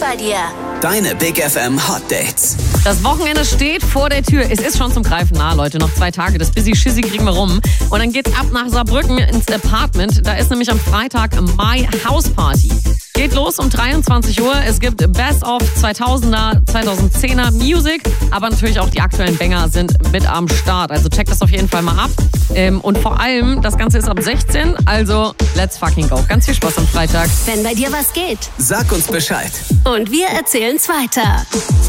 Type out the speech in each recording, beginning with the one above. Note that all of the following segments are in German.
bei dir. Deine Big FM Hot Dates. Das Wochenende steht vor der Tür. Es ist schon zum Greifen nah, Leute. Noch 2 Tage. Das Busy Shizzy kriegen wir rum. Und dann geht's ab nach Saarbrücken ins Apartment. Da ist nämlich am Freitag My House Party. Geht los um 23 Uhr. Es gibt Best of 2000er, 2010er Music. Aber natürlich auch die aktuellen Banger sind mit am Start. Also checkt das auf jeden Fall mal ab. Und vor allem, das Ganze ist ab 16. Also let's fucking go. Ganz viel Spaß am Freitag. Wenn bei dir was geht. Sag uns Bescheid. Und wir erzählen's weiter.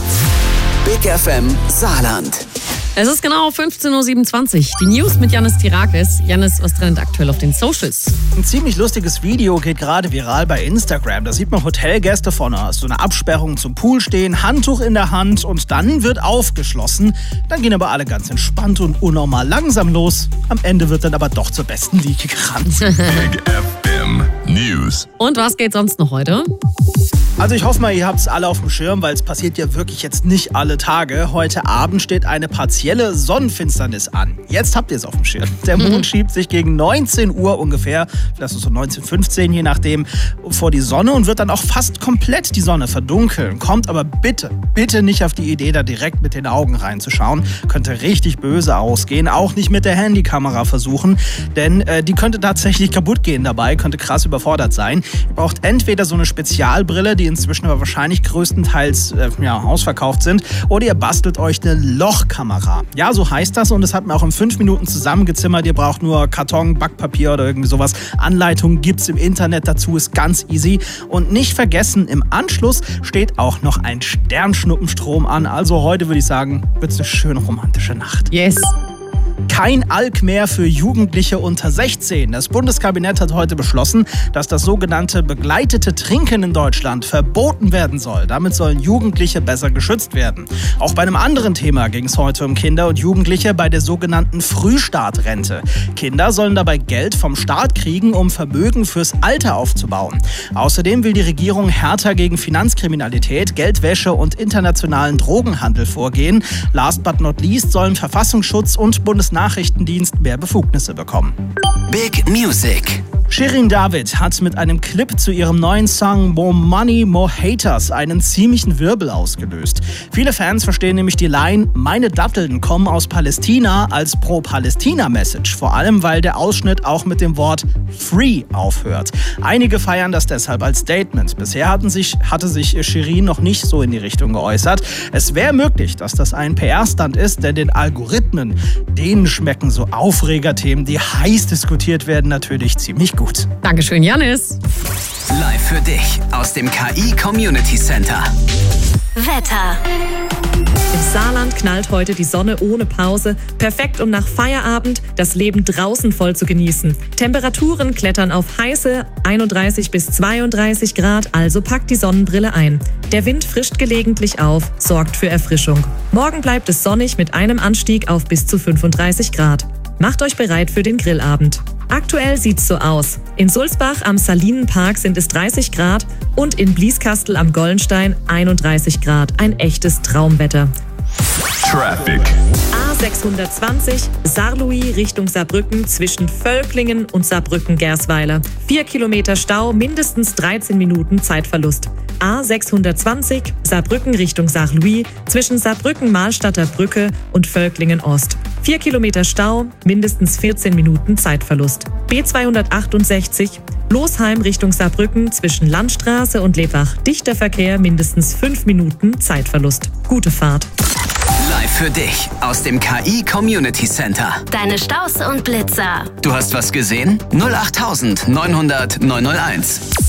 Big FM Saarland. Es ist genau 15.27 Uhr. Die News mit Yannis Tirakis. Yannis, was trennt aktuell auf den Socials? Ein ziemlich lustiges Video geht gerade viral bei Instagram. Da sieht man Hotelgäste vorne, so eine Absperrung zum Pool stehen, Handtuch in der Hand und dann wird aufgeschlossen. Dann gehen aber alle ganz entspannt und unnormal langsam los. Am Ende wird dann aber doch zur besten Liege gerannt. Big FM News. Und was geht sonst noch heute? Also ich hoffe mal, ihr habt es alle auf dem Schirm, weil es passiert ja wirklich jetzt nicht alle Tage. Heute Abend steht eine partielle Sonnenfinsternis an. Jetzt habt ihr es auf dem Schirm. Der Mond schiebt sich gegen 19 Uhr ungefähr, vielleicht so 19:15, je nachdem, vor die Sonne und wird dann auch fast komplett die Sonne verdunkeln. Kommt aber bitte, bitte nicht auf die Idee, da direkt mit den Augen reinzuschauen. Könnte richtig böse ausgehen. Auch nicht mit der Handykamera versuchen, denn die könnte tatsächlich kaputt gehen dabei, könnte krass überfordert sein. Ihr braucht entweder so eine Spezialbrille, die inzwischen aber wahrscheinlich größtenteils ausverkauft sind, oder ihr bastelt euch eine Lochkamera. Ja, so heißt das und das hat man auch in 5 Minuten zusammengezimmert. Ihr braucht nur Karton, Backpapier oder irgendwie sowas. Anleitungen gibt's im Internet dazu, ist ganz easy. Und nicht vergessen, im Anschluss steht auch noch ein Sternschnuppenstrom an. Also heute würde ich sagen, wird's eine schöne romantische Nacht. Yes. Kein Alk mehr für Jugendliche unter 16. Das Bundeskabinett hat heute beschlossen, dass das sogenannte begleitete Trinken in Deutschland verboten werden soll. Damit sollen Jugendliche besser geschützt werden. Auch bei einem anderen Thema ging es heute um Kinder und Jugendliche bei der sogenannten Frühstartrente. Kinder sollen dabei Geld vom Staat kriegen, um Vermögen fürs Alter aufzubauen. Außerdem will die Regierung härter gegen Finanzkriminalität, Geldwäsche und internationalen Drogenhandel vorgehen. Last but not least sollen Verfassungsschutz und Bundesnachrichtendienst mehr Befugnisse bekommen. Big Music. Shirin David hat mit einem Clip zu ihrem neuen Song More Money, More Haters einen ziemlichen Wirbel ausgelöst. Viele Fans verstehen nämlich die Line "Meine Datteln kommen aus Palästina" als Pro-Palästina-Message. Vor allem, weil der Ausschnitt auch mit dem Wort Free aufhört. Einige feiern das deshalb als Statement. Bisher hatte sich Shirin noch nicht so in die Richtung geäußert. Es wäre möglich, dass das ein PR-Stunt ist, denn den Algorithmen, denen schmecken so Aufregerthemen, die heiß diskutiert werden, natürlich ziemlich gut. Dankeschön, Yannis. Live für dich aus dem KI Community Center. Wetter. Im Saarland knallt heute die Sonne ohne Pause. Perfekt, um nach Feierabend das Leben draußen voll zu genießen. Temperaturen klettern auf heiße 31 bis 32 Grad, also packt die Sonnenbrille ein. Der Wind frischt gelegentlich auf, sorgt für Erfrischung. Morgen bleibt es sonnig mit einem Anstieg auf bis zu 35 Grad. Macht euch bereit für den Grillabend. Aktuell sieht's so aus. In Sulzbach am Salinenpark sind es 30 Grad und in Blieskastel am Gollenstein 31 Grad. Ein echtes Traumwetter. Traffic. A620 Saarlouis Richtung Saarbrücken zwischen Völklingen und Saarbrücken-Gersweiler. 4 Kilometer Stau, mindestens 13 Minuten Zeitverlust. A620 Saarbrücken Richtung Saarlouis zwischen Saarbrücken-Mahlstadter Brücke und Völklingen Ost. 4 Kilometer Stau, mindestens 14 Minuten Zeitverlust. B268 Losheim Richtung Saarbrücken zwischen Landstraße und Lebach. Dichter Verkehr, mindestens 5 Minuten Zeitverlust. Gute Fahrt. Live für dich aus dem KI Community Center. Deine Staus und Blitzer. Du hast was gesehen? 08900 901.